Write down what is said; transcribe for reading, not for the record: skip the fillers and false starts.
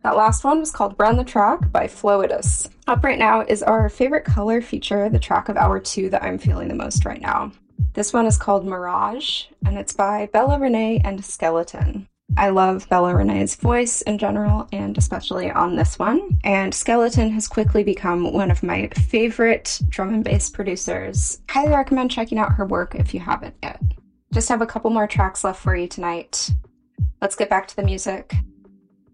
That last one was called Run the Track by Floetus. Up right now is our favorite color feature, the track of hour 2 that I'm feeling the most right now. This one is called Mirage, and it's by Bella Renee and Skeleton. I love Bella Renee's voice in general, and especially on this one. And Skeleton has quickly become one of my favorite drum and bass producers. Highly recommend checking out her work if you haven't yet. Just have a couple more tracks left for you tonight. Let's get back to the music.